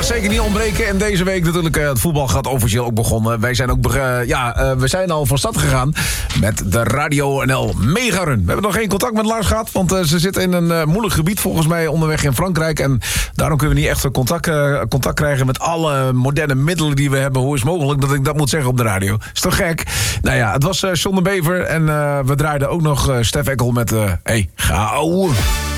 zeker niet ontbreken. En deze week natuurlijk, het voetbal gaat officieel ook begonnen. Wij zijn ook, we zijn al van start gegaan met de Radio NL Mega Run. We hebben nog geen contact met Lars gehad, want ze zitten in een moeilijk gebied volgens mij onderweg in Frankrijk. En daarom kunnen we niet echt contact krijgen met alle moderne middelen die we hebben. Hoe is het mogelijk dat ik dat moet zeggen op de radio? Is toch gek? Nou ja, het was John de Bever en we draaiden ook nog Stef Eckel met Hey, ga ouwe.